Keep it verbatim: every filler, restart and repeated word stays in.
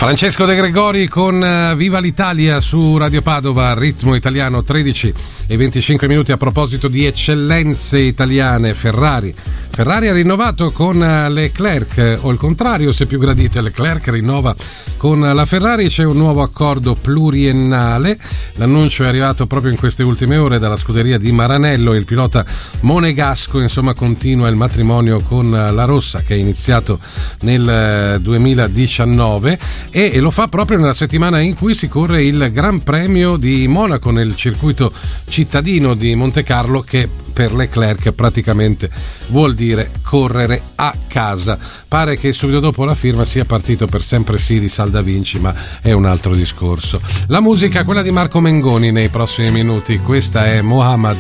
Francesco De Gregori con Viva l'Italia su Radio Padova, ritmo italiano, tredici e venticinque minuti. A proposito di eccellenze italiane, Ferrari Ferrari ha rinnovato con Leclerc, o il contrario se più gradite, Leclerc rinnova con la Ferrari. C'è un nuovo accordo pluriennale, l'annuncio è arrivato proprio in queste ultime ore dalla scuderia di Maranello. Il pilota monegasco insomma continua il matrimonio con la rossa, che è iniziato nel duemiladiciannove, e lo fa proprio nella settimana in cui si corre il Gran Premio di Monaco nel circuito cittadino di Montecarlo, che per Leclerc praticamente vuol dire correre a casa. Pare che subito dopo la firma sia partito per sempre sì di Salda Vinci, ma è un altro discorso. La musica, quella di Marco Mengoni nei prossimi minuti. Questa è Mohammed